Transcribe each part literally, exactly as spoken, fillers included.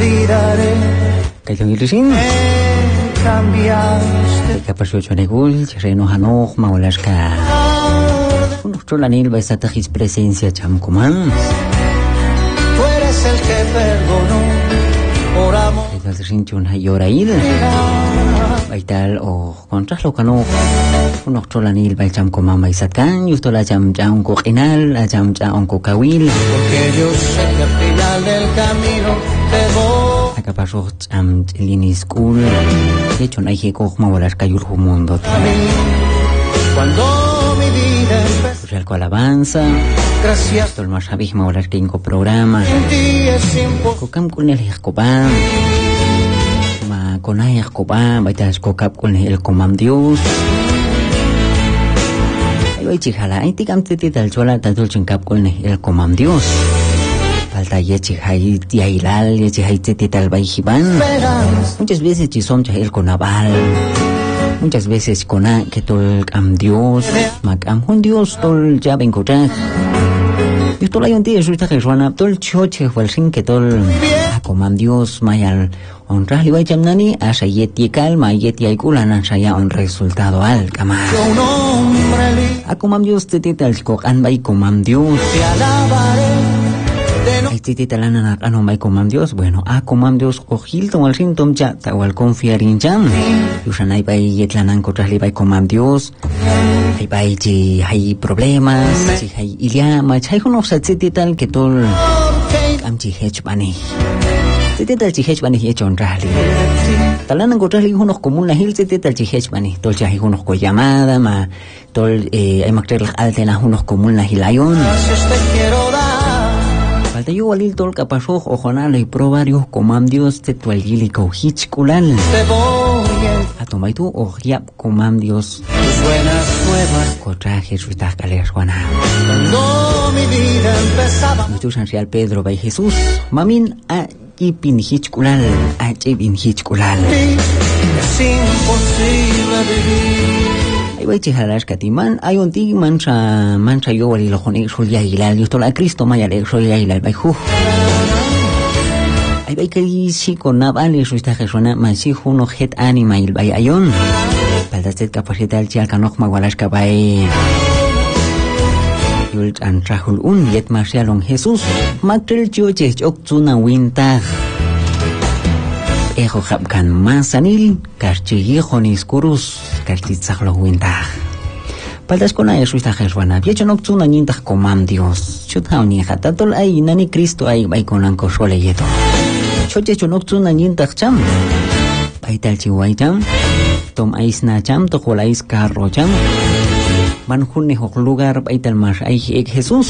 olvidaré. Kaitong ilisin. Me cambiaste. Kapasyo chonegul, chireno hanok, maulas ka. Unos cholanil va a his presencia chamkuman. Tú eres el que perdonó por amor. Entonces sinchun hayorail. Baital o contras lo cano. Unos cholanil va chamkuman va isatkan. Justo la cham cham coquinal, la cham cham cocahuil. Porque yo sé que al final del camino te voy. Acá pasó cham lini school. De hecho, no hay que coger maulas cayur mundo. Cuando mi vida empezó. Real con alabanza. Gracias. Todo el más abismo ahora tengo programa. En ti es imposible. Kokam con el escobar. Ma con el escobar. Baita escocap con el comam Dios. Ahí voy chijala. Ahí te cam te tal chola tanto chincap con el comam Dios. Falta ya chijai tiailal ya chijai te tal baijiban. Muchas veces chison el conaval. Muchas veces con a que tol am Dios, mac am un Dios tol ya vengo ya. Yo tol hay un día suita que suena tol choche fue el sin que tol a comam Dios mayal honra li vai chamnani a sayet yekal ma yet yaikulan a saya un resultado al kama. A comam Dios te te tal kok an bai comam Dios. Te alabaré. Ay titi talana na ano may comam Dios. Bueno, a comam Dios kohil tong al sin tom cha ta wal confiar in jam. Yusan ay bay yetlanan ko trasli bay comam Dios. Ay bay ji hay problemas, ji hay ilyama, chay hunok sa titi tal que tol am ji hech bani. Titi tal ji hech bani hechon trasli. Talanan ko trasli hunok komun na hil titi tal ji hech bani. Tol ja hay hunok ko llamada ma tol eh, ay magtrel alte na hunok komun na hilayon. Te quiero dar. Falta yo walil tol kapasoj ojonal y probarios comam Dios te tualgilico hichkulal. Te voy a tomar tu ojiap comam Dios. tus buenas nuevas. Contra Jesús ta caler juana. Cuando mi vida empezaba. Mucho San Pedro bay Jesús. Mamin a ipin hichkulal. A chipin hichkulal. Es imposible vivir. Ay voy chijalas katiman. Hay un ti mancha mancha yo walil ojonik solia hilal. Yo tola Cristo mayale solia hilal bay ju. Ay bay que si con naval Jesús ta Jesús man si juno het anima il bay ayon. Paldaset capacital chial kanok magwalas ka bay. Yul an trahul un yet marcialong Jesús. Magtrel chioche chok tsuna winta. Ejo hapkan masanil karchigijonis kurus karchitzaklo winta. Paldas con a Jesús ta Jesús. Viecho no tsuna ninta comam Dios. Chutao ni hatatol ay nani Cristo ay bay con anko sole yeto. Choche chunok tsuna ninta cham. Baital chiwai cham. Tom aisna cham to kolais carro cham. Man junne hok lugar baital mas ay ek Jesús.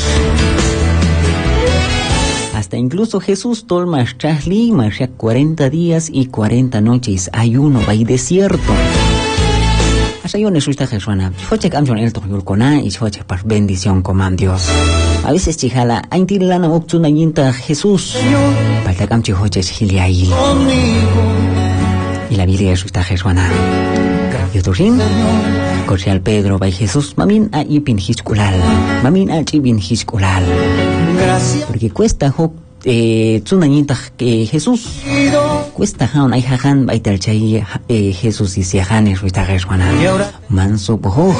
Hasta incluso Jesús tol mas chahli mas ya cuarenta días y cuarenta noches ayuno bay desierto. Asayon Jesús ta Jesuana. Choche camjon el toyul kona y choche par bendición comam Dios. A veces chijala aintil lana oktsuna yinta Jesús. Palta cam chihoche chiliail. Y la Biblia Jesús ta Jesuana. Yoturin. Corcial Pedro bay Jesús. Mamin a ipin hichkulal. Mamin a chibin hichkulal. Porque cuesta hok eh, tsunayinta que Jesús. Cuesta haun ay hajan baital chay eh, Jesús y siajan Jesús ta Jesuana. Manso boho.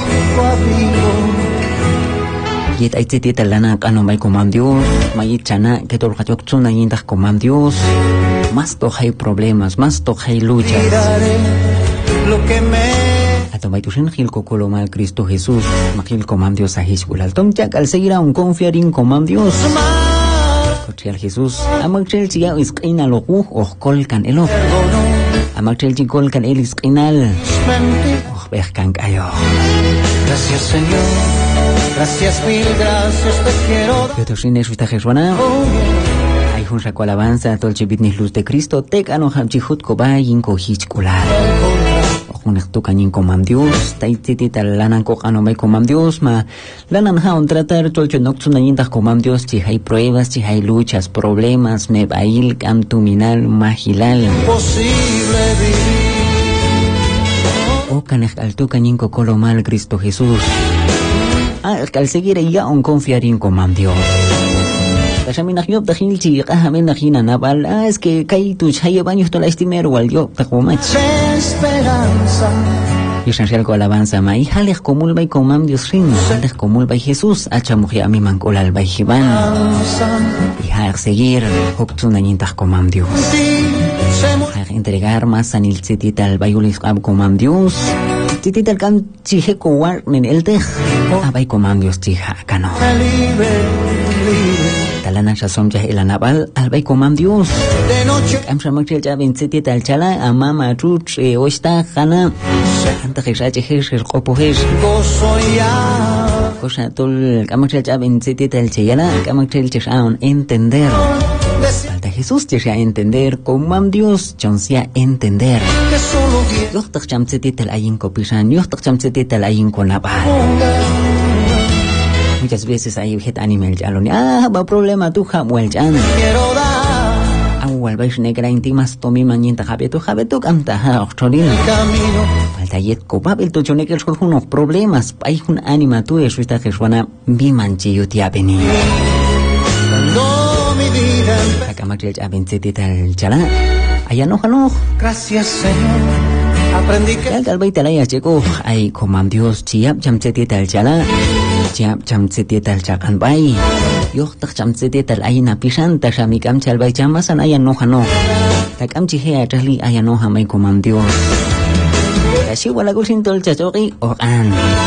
Yet ay titita lana kano bay comam Dios. Mayit chana que tol kachok tsunayinta comam Dios. Más toja hay problemas, más toja hay luchas. Lo que me Atomay tusin gil kokolo mal Cristo Jesús. Makil comam Dios a Hishkulal. Tom chak al seguir a un confiar en comam Dios. Cochial Jesús. Amakchel chiya isqina lo uh o kolkan elo. Amakchel chikolkan el isqinal. Oh behkan kayo. Gracias Señor. Gracias mil gracias te quiero. Yo tusin Jesús ta Jesuana. Ay hun sacó alabanza tolche bitnis luz de Cristo. Tek ano hamchihut kobayin ko Hishkulal. Unek tu kanin comam Dios, taititi talanan ko ano may comam Dios, ma lanan haon tratar tolcho noctuna yinta comam Dios, si hay pruebas, si hay luchas, problemas, me bail, camtuminal, magilal. Imposible vivir. O canej al tu kanin ko colo mal Cristo Jesús. Al seguir ya un confiar en comam Dios. Tashamina yo de Hilchi, Kahamena Hina Naval, ah, es que Kai tu Chaya baño to la estimero al yo, Pacomach. Esperanza. Y Shanshel con alabanza, ma hija les comul bay comam Dios rin, les comul bay Jesús, hacha mujer a mi mancol al bay Jiban. Hija seguir, Octuna Nintas comam Dios. Entregar más anil Titita al bayulis ab comam Dios. Titita al can chije coar men el tej, abay comam Dios chija cano. Talana shasom jah el anabal al bay comam Dios. Am shamakchel ja ben Titita al chala amama truch e oista jana. Anta khisha chije qopo hesh. Cosa tol kamakchel ja ben Titita al chala kamakchel chishaun entender. Falta Jesús te a entender como Dios choncia entender. Yo te chamcetit el ayin copisan, yo te chamcetit el ayin con la paz. Muchas veces hay objeto animal ya lo ni ah va problema tu jamuel jan. Awal vais negra intimas tomi mañita jabetu jabetu canta ha octolin. Falta yet copabel tu chonekel sur unos problemas hay un anima tu eso está que suena bimanchi yutia beni. Akamakil abin Titita chala ayano hano. Gracias Señor. Aprendí que el galbay talaya chico ay comam Dios chiap cham Titita chala chiap cham Titita chakan bay yo tak cham Titita ayina pisan tashamikam chalbay chamasan ayano hano takam chihe atali ayano hamay comam Dios kasi wala ko sintol chachoki o an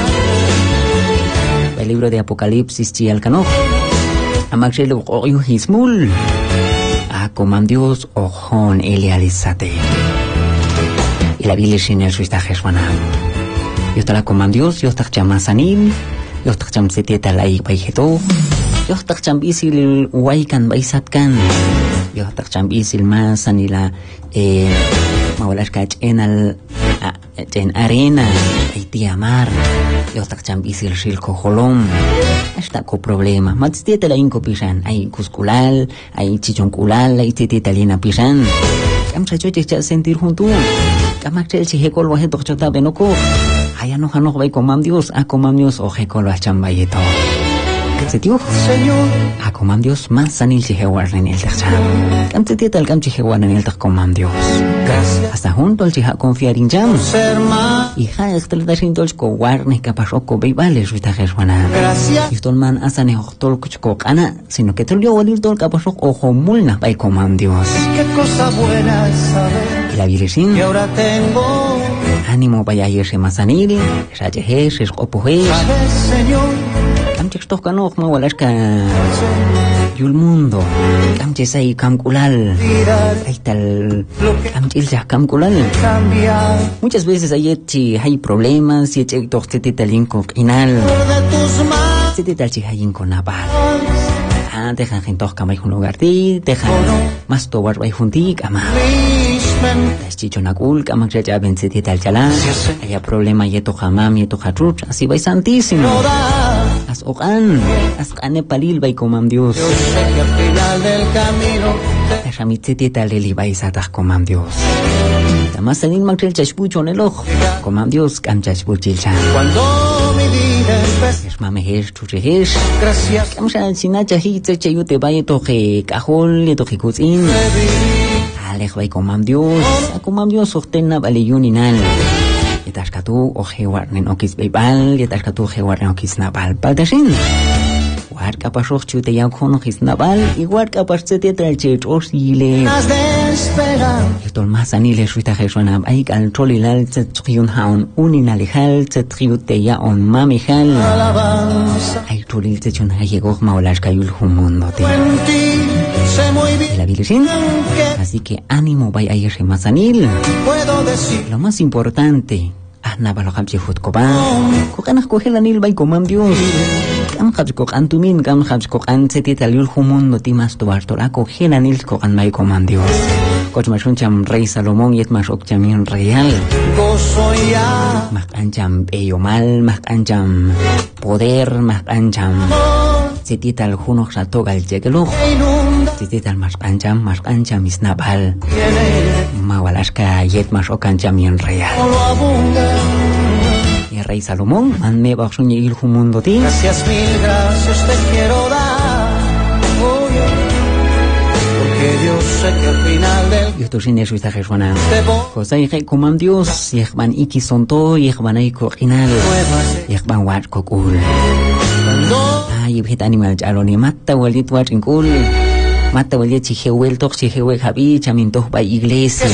el libro de Apocalipsis chial kano Amaxelo oyo hismul a comam Dios ojon elializate y la Biblia sin el suista Jesús yo te la comam Dios yo te llama sanil yo te llama seteta la y baijeto yo te llama bisil waikan baisatkan yo te llama bisil más sanila eh maulas kach en al en arena haiti amar yo te llama bisil shilko holom hasta con problema más tiete la inco pisan hay cusculal hay chichonculal hay tiete lina pisan cam se choche cha sentir junto cam chel si hekol wa heto chota benoko haya no hano vai comam Dios a comam Dios o hekol wa chamba yeto se tío Señor a comam Dios más sanil si hewar en el tercha cam tiete al cam si hewar en el ter comam Dios hasta junto al si ha confiar en jam y ha estelta sin tol ko warne kapasho ko beibales vita jeswana y tol man asane tol ko kana sino que tol yo walir tol kapasho ojo mulna bai comam Dios qué cosa buena es saber la virgen y ahora tengo ánimo vaya irse masanil raje es opohe Señor am chexto kano ma walaska yul mundo am chesai kam kulal hay tal am chilja kam kulal muchas veces hay chi hay problemas y che to Titita linko inal Titita chi hay con nabal ah dejan gente kamay un lugar ti dejan más to war bay junti kama tas chicho nakul kama chacha ben Titita chala hay problema y to jamam y to hatruch así bay santísimo as okan as kane palil bay comam Dios yo sé que al final del camino Tashamit Titita leli bay satah comam Dios tamas sanin magchel chashpucho neloj comam Dios kam chashpuchil cha cuando mi vida empezó es mamehesh chuchehesh gracias kam sha sinacha hi tseche yute bay to ke kahol to ke kutsin alej bay comam Dios a comam Dios sostenna baliyuninal yetashkatu o hewar nen okis beibal yetashkatu hewar nen okis nabal paltashin war kapasho chute ya kono his nabal y war kapasche tetra chet osile las de esperanza yetol masanile shuita jesona ay kal trolilal tsyun haun uninalihal tsyute ya on mamihal alabanza ay trolil tsyun hayego maulash kayul humundo te en ti sé muy bien la virgen que así que ánimo vaya a irse masanil puedo decir lo más importante ahna balo khamchi hut ko ba ko kana ko helanil bay comam Dios kam khabs ko antumin kam khabs ko an Titita yul humundo timas to bartola ko helanil ko an bay comam Dios ko chmashun cham rey Salomón yet mas ok chamin real gozo ya mas ancham eyomal mas ancham poder mas ancham Titita al huno xatoga el jegelo inunda Titita al mas ancham mas ancham isnabal tiene mawalaska yet mas ok chamin real lo abunda y rey Salomón man me va a soñar el mundo ti gracias mil gracias te quiero dar oh, yeah. que yo sé que al final del yo estoy sin eso esta persona cosa y como Dios y van iki sonto y van ahí coquinal y van wat kokul ay bit animal aloni mata walit wat inkul mata walit chihewel tok chihewe habi chaminto ba iglesia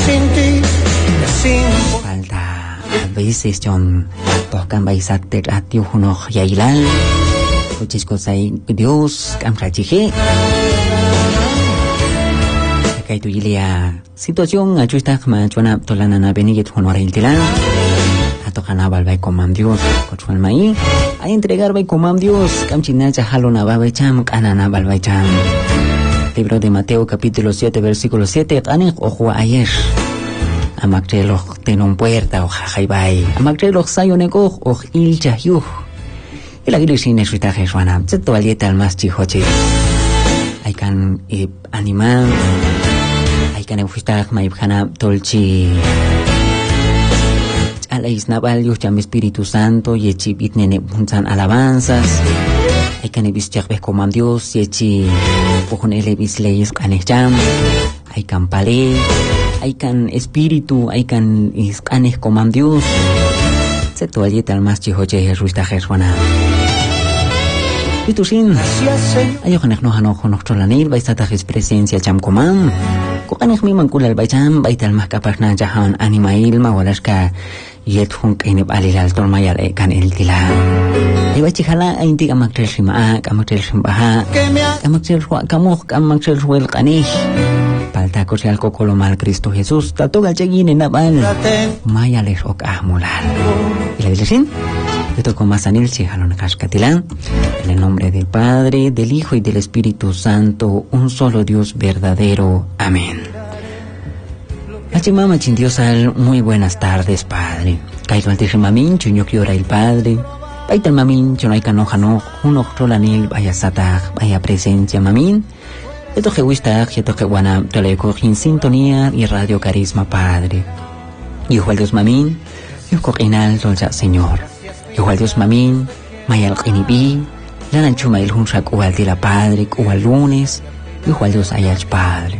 falta a veces John tocan baisate atio uno yailal coches cosa y Dios camra chije kay tu ilia situación ajusta kama chona tolana na benigit honor el tilan ato kana balbay komam Dios kochwan mai a entregar bay komam Dios kamchina cha halona babay cham kanana balbay cham. Libro de Mateo capítulo siete versículo siete qanik ojo ayer amakrelo tenon puerta o jajaibay amakrelo sayoneko o ilcha yu el iglesia nesuita jeswana zeto alieta al mas chihoche hay can animal kan ufistag may kana tolchi ala isnabal yo cham Espíritu Santo yechi bitnene punsan alabanzas hay kan ibisjak be como Dios yechi pokon elebis leyes kanecham hay kan pale hay kan espíritu hay kan iskaneh como Dios se toalita al mas chihoche jesuita jeswana itu sin ayo kanek no hano honok tolanil baisata his presencia cham komam ko kanek mi mangkulal baicam baital mahkapah na jahan animail mawalas ka yet hun kainib alilal tol mayal e kan el tila iba chikhala ainti kamaktel shima kamaktel shimbaha kamaktel shwa kamok kamaktel shwel qanih palta ko sial ko kolomal Cristo Jesús tatogal chegine nabal mayales ok ahmulal ila dilesin Esto con Masanil Chijalon Kashkatilán, en el nombre del Padre, del Hijo y del Espíritu Santo, un solo Dios verdadero. Amén. Hachimama Chindiosal, muy buenas tardes, Padre. Kaito Altijimamin, Chunyok Yora el Padre. Paital Mamin, Chonaikanoj Hanoj, Unok Tolanil, vaya Sataj, vaya presencia Mamin. Esto Jehuistag, Yeto Jehuana, Tolecojin Sintonía y Radio Carisma, Padre. Hijo al Dios Mamin, Hijo Inal, Dolza Señor. Igual Dios mamin, mayal qinibi, lanan chuma el hunshak uwal de la Padre, uwal lunes, igual Dios ayach Padre.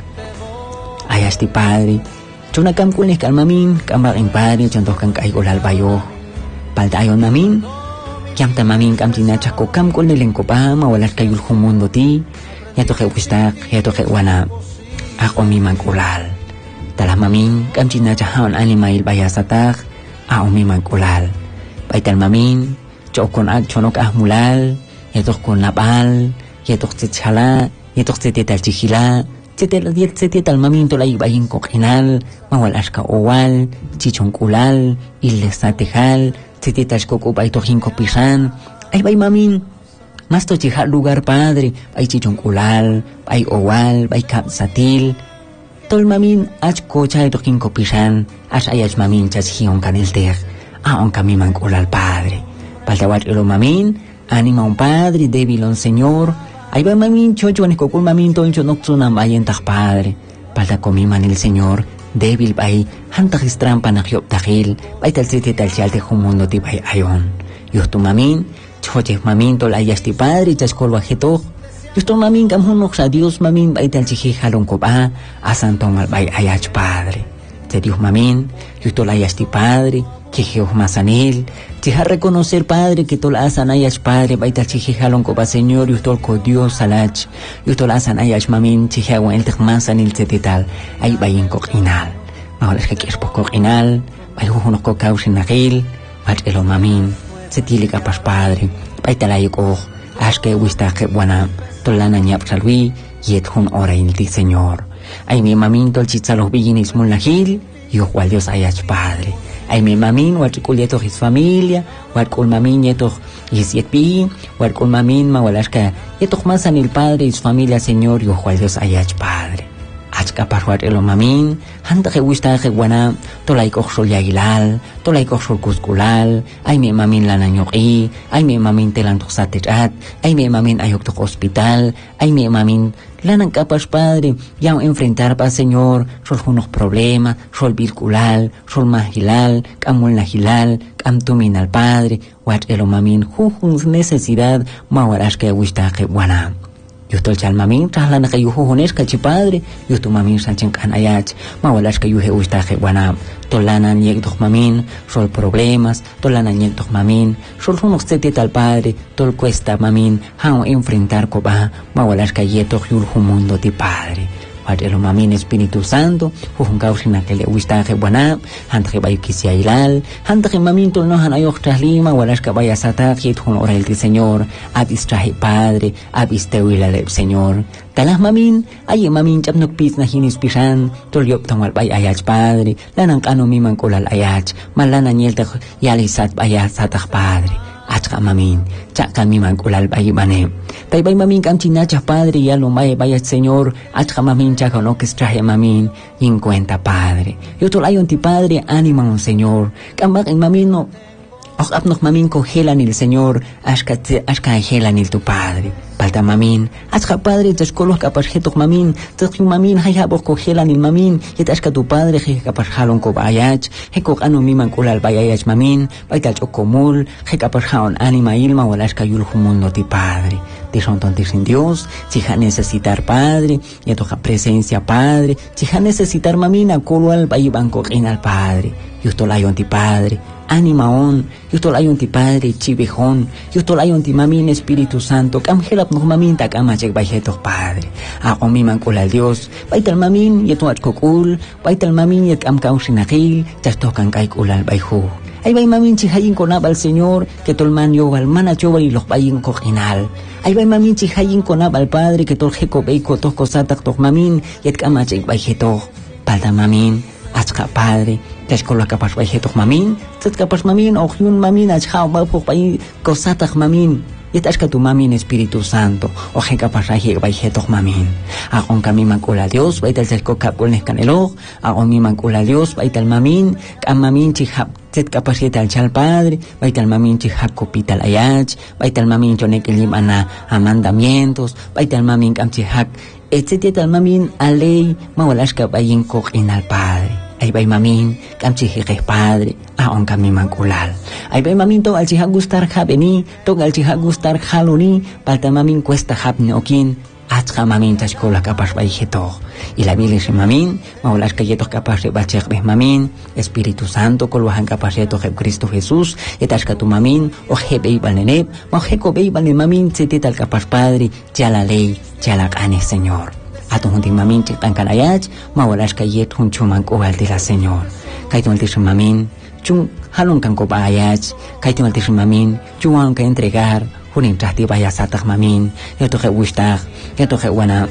Ayach ti Padre, chuna kam kunik kal mamin, kamar en Padre, chantos kan kaigol al bayo. Palta ayon mamin, kiam ta mamin kam tinachako kam kul nilenkopa, mawalat kayul humundo ti, yato ke wistak, yato ke wana, ako mi mangkulal. Talah mamin, kam tinachahaon animail bayasatak, ako mi mangkulal. Baital mamin, chokon ak chonok ahmulal, yetok kon nabal, yetok tchala, yetok tetetal chihila, tetel diet tetetal mamin tolay bayin kokinal, mawal ashka owal, chichonkulal, illesatejal, tetetal koko baitohin kopisan, ay bay mamin, mas to chihal lugar Padre, bay chichonkulal, bay owal, bay kapsatil, tol mamin ach kocha itohin kopisan, ash ayach mamin chachhion kanelter. Aon kami mangkul al Padre. Paltawat ilo mamin, anima un Padre, débil un Señor. Ay ba mamin, chocho ni kokul mamin tolcho noksunam bayentak Padre. Palta komiman el Señor, débil bay, hantak istrampa na hyop takil, bay talsiti talchalte humundo ti bay ayon. Yuhtu mamin, choche mamin tol ayas ti Padre, chaskol wajetok. Yuhtu mamin kamhunok sa Dios mamin, bay talchihi halong koba, asantong al bay ayach Padre. Te Dios mamin, yuhtu layas ti Padre, que Jehová masanil, deja reconocer Padre que tol asan ayach Padre, baita chihijalon coba Señor, y tol ko Dios salach, y tol asan ayach mamin, chihiawan el masanil tetetal, ay bayin kokinal, maholas que quieres kokinal, bay hunos ko kausin nagil, bach elo mamin, setili kapas Padre, baita layiko, ashke wista que buena, tolana nyap salwi, yet hun ora il ti Señor, ay mi mamin tol chitzalos biyinis mulnagil, y ojo Dios ayach Padre. Ay mi mamin, watkul yeto his familia, watkul mamin yeto his yetpi, watkul mamin mawalashka, yeto masan el Padre y su familia, Señor, y ojo Dios ayach Padre. Achka parwat elo mamin, hanta que wista que guana, tolay koxol yagilal, tolay koxol kuskulal, ay mi mamin la nanyoki, ay mi mamin telan tuxaterat, ay mi mamin ayok tok hospital, ay mi mamin lanan capas Padre, ya enfrentar pa Señor, sol unos problemas, sol virculal, sol magilal, camul nagilal, cam tumin al Padre, wat elo mamin, jujun necesidad, mawarash que wista que guana. Yuhtol chal mamin traslan ka yuhu hones ka chi padre yuhtu mamin sanchin kan ayach mawalash ka yuhe ustaje wana tolana niek doch mamin sol problemas tolana niek doch mamin sol huno xete tal padre tol cuesta mamin hao enfrentar ko ba mawalash ka yeto yul mundo ti padre Padre mamin Espíritu Santo, hujun kausina que le gusta que buena, hantre bayu kisia ilal, hantre mamin tol no han ayoch traslima, walas que vaya sata, hit hun orel ti Señor, abis traje Padre, abis te huilale Señor. Talas mamin, aye mamin chapnok pis na hinis pisan, tol yop tongal bay ayach Padre, lanang kano miman kolal ayach, malana nyelta yalisat bayat satach Padre. Achka mamin, chaka miman kulal bayi bane. Tay bay mamin kam chinacha padre ya lo may bayat Señor. Achka mamin chaka no que traje mamin yin cuenta padre. Yo tolayon ti padre anima un Señor. Kambak en mamin no. Och apnok mamin cogelan el Señor. Ashka ashka helan el tu padre. Palta mamin, achka padre te escolos capaz hetok mamin, te mamin hayabok cogelan el mamin, y ashka tu padre he capaz halon ko bayach, he kok anu miman kulal bayach mamin, baita chokomul, he capaz haon anima ilma o ashka yul mundo ti padre. Te son tontis sin Dios, si ha necesitar padre, y toja presencia padre, si ha necesitar mamina kolual bayiban cogen al padre, y esto la ti padre. Anima on, yo tolayon ti padre chibejón, yo tolayon ti mamin Espíritu Santo, camgelap no mamin ta camachek bajetos padre. Ako miman kulal Dios, baital mamin yeto at kokul, baital mamin yet am kausinakil, chastokan kay kulal bayhu. Ay bay mamin chihayin konab al Señor, que tolman yo al manachobal y los bayin coginal. Ay bay mamin chihayin konab al Padre, que tol jeko beiko tos cosatak tos mamin, yet camachek bajeto. Palta mamin, achka padre, teshkola kapas bajetos mamin, tet kapas mamin, ohyun mamin, achka bapok bay cosatak mamin. Yet ashka tu mamin Espíritu Santo, oje kapas raje bajetos mamin. Akon kami mankula Dios, baital selko kapul neskanelo, akon mi mankula Dios, baital mamin, kam mamin chihap tet kapasieta al chal padre, baital mamin chihap kopital ayach, baital mamin chonekelim ana a mandamientos, baital mamin kam chihap etcétera mamin a ley mawalashka bayin kokin al padre. Ay bay mamin kam chihik padre a on kami mankulal. Ay bay mamin to al chihak gustar habeni, to al chihak gustar haloni, palta mamin cuesta habne okin, achka mamin tashkola kapas bay heto. Y la bilis mamin, mawalashka yetos kapas bachek beh mamin, Espíritu Santo kolwahan kapas yeto heb Cristo Jesús, etashka tu mamin, o hebei balneneb, ma heko bei balne mamin tsetetal kapas padre, ya la ley, ya la gane Señor. Ato hunting mamin chitan kanayach, mawalash kayet hun chuman ko altila Señor. Kaiton altis mamin, chung halon kan ko bayach, kaiton altis mamin, chuan ka entregar, hunin trahti bayasatak mamin, yato ke wishtag, yato ke wana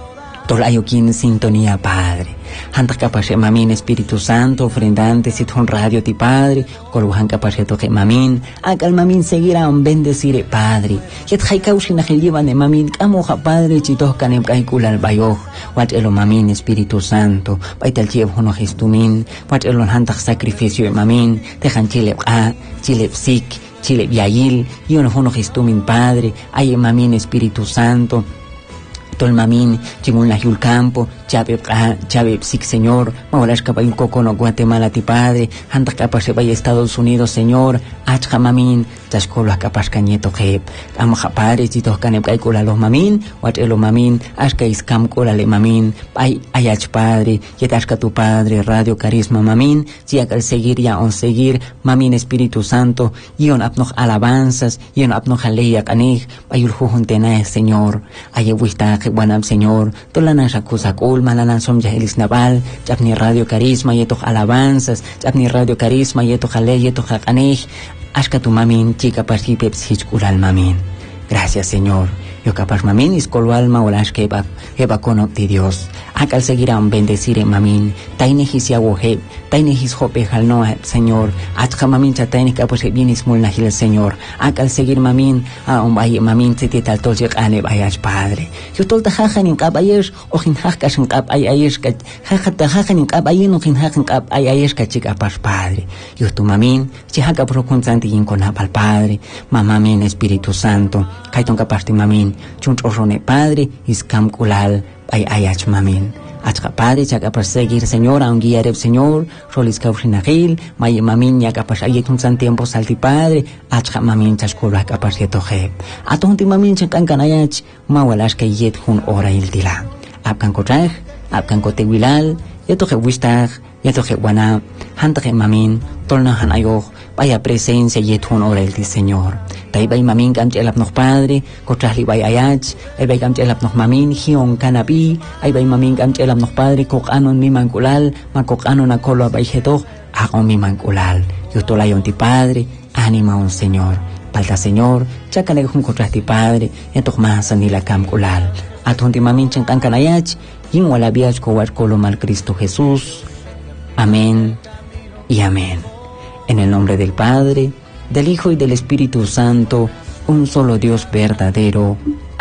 tolayokin sintonía Padre. Hanta kapashe mamin Espíritu Santo, ofrendante sit hon radio ti Padre, kolwahan kapashe toque mamin, akal mamin seguirá un bendecire Padre. Yet haikausin na llevan de mamin, kamoja Padre chitos kanem kaikulal bayoh, wat elo mamin Espíritu Santo, baital chiev hono gestumin, wat elo hantak sacrificio mamin, tejan chilep a, chilep sik, chilep yayil, y ono hono gestumin Padre, ay mamin Espíritu Santo, tol mamin, chingun la yul campo, chabe chabe sik Señor, mawalash kapay kokono Guatemala ti Padre, hanta kapas se vaya Estados Unidos Señor, achka mamin, tashkola kapas kanieto heb, amja Padre chitos kanep kay kula los mamin, wat elo mamin, ashka iskam kula le mamin, ay ayach Padre, yetashka tu Padre, Radio Carisma mamin, si akal seguir ya on seguir, mamin Espíritu Santo, yon apnoch alabanzas, yon apnoch aleya kanej, ayul jujuntena Señor, ayewista Wanam Señor, tolana shakusa kulma lanan som jahelis naval, chapni Radio Carisma yetok alabanzas, chapni Radio Carisma yetok ale yetok hakanej, ashka tu mamin chica participes hichkulal mamin. Gracias Señor. Yo capaz mamin is kolu alma olash keba heba konopti Dios. Akal seguirán bendecir mamin. Taine his yawohe, taine his hope halno Señor. Achka mamin chataine kapos bien is mulna hil Señor. Akal seguir mamin a un baye mamin tete tal toljek ane bayach Padre. Yo tolta hajan in kabayesh o hin hakas in kab ayayesh ka hajata hajan in kabayen o hin hajan kab ayayesh ka chica pas Padre. Yo tu mamin si haka prokunzanti in konapal Padre. Mamamin Espíritu Santo. Kaiton kapasti mamin chunchorone Padre iskam kulal ay ayach mamin. Achka Padre, chaca para seguir, Señor, a un guiareb, Señor, Rolis Caufrinagil, Maya Mamin, ya capaz ayet un san tiempo salti Padre, Achka Mamin, chascura capaz yetoje. A tonti Mamin, chacan canayach, Mawalash que yet hun ora il tila. Apkan kotraj, Apkan kotewilal, yetoje wistag, yetoje wana, Hantaje Mamin, Tolna Hanayoch, vaya presencia yet hun ora il Señor. Taibay Mamin, Gamchelap noch Padre, Kotrahli bay ayach, Aybay Gamchelap noch Mamin, Hion Canabi, Aybay Mamin, Gamchelap noch Padre, Kokanon mi manculal, Makokanon a colo bay hetoch, Hagon mi manculal, Yutolayon ti Padre, anima un Señor. Palta Señor, Chacaneg un Kotrahti Padre, Yetoch Masan y la Camculal. Atonti Mamin, Chancan Canayach, Yin Walabiach Kowar Colo mal Cristo Jesús. Amén y amén. En el nombre del Padre, del Hijo y del Espíritu Santo, un solo Dios verdadero.